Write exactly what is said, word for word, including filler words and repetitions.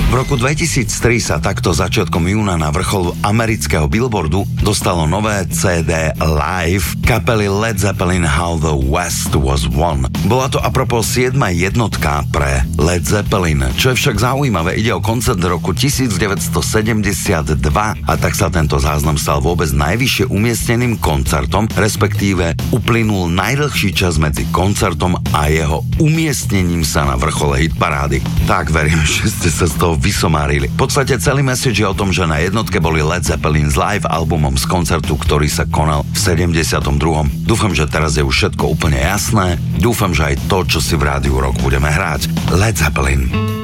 V roku dvetisíctri sa takto začiatkom júna na vrchol amerického Billboardu dostalo nové cé dé Live kapely Led Zeppelin How the West Was Won. Bola to apropos siedma jednotka pre Led Zeppelin. Čo je však zaujímavé, ide o koncert roku devätnásťsedemdesiatdva a tak sa tento záznam stal vôbec najvyššie umiestneným koncertom, respektíve uplynul najdlhší čas medzi koncertom a jeho umiestnením sa na vrchole hitparády. Tak verím, že ste sa z toho vysomárili. V podstate celý message je o tom, že na jednotke boli Led Zeppelin s live albumom z koncertu, ktorý sa konal v sedemdesiatom druhom. Dúfam, že teraz je už všetko úplne jasné. Dúfam, že aj to, čo si v Rádiu Rock budeme hrať. Led Zeppelin.